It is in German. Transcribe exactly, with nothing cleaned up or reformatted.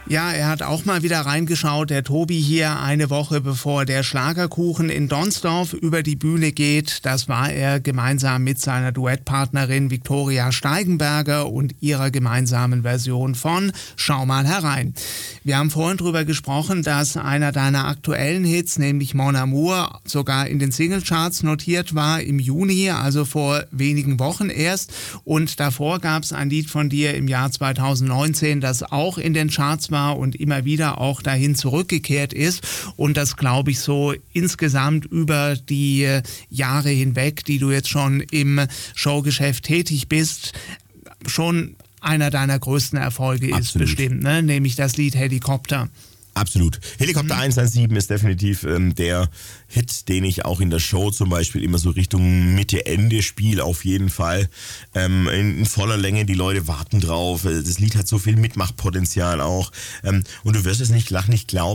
Ja, er hat auch mal wieder reingeschaut, der Tobi hier, eine Woche bevor der Schlagerkuchen in Donsdorf über die Bühne geht. Das war er gemeinsam mit seiner Duettpartnerin Viktoria Steigenberger und ihrer gemeinsamen Version von Schau mal herein. Wir haben vorhin drüber gesprochen, dass einer deiner aktuellen Hits, nämlich Mon Amour, sogar in den Singlecharts notiert war im Juni, also vor wenigen Wochen erst. Und davor gab es ein Lied von dir im Jahr zweitausendneunzehn, das auch in den Charts war und immer wieder auch dahin zurückgekehrt ist und das, glaube ich, so insgesamt über die Jahre hinweg, die du jetzt schon im Showgeschäft tätig bist, schon einer deiner größten Erfolge ist. Absolut. Bestimmt, ne? Nämlich das Lied Helikopter. Absolut. Helikopter mhm. hundertsiebzehn ist definitiv ähm, der Hit, den ich auch in der Show zum Beispiel immer so Richtung Mitte, Ende spiele, auf jeden Fall. Ähm, in, in voller Länge, die Leute warten drauf. Das Lied hat so viel Mitmachpotenzial auch. Ähm, und du wirst es nicht lachen, nicht glauben.